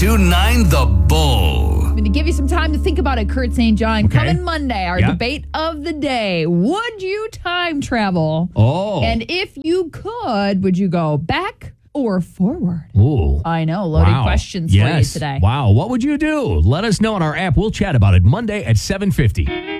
1029 The Bull. I'm going to give you some time to think about it, Kurt St. John. Okay. Coming Monday, our debate of the day. Would you time travel? Oh. And if you could, would you go back or forward? Ooh. I know, loaded questions for you today. Wow. What would you do? Let us know on our app. We'll chat about it Monday at 7:50.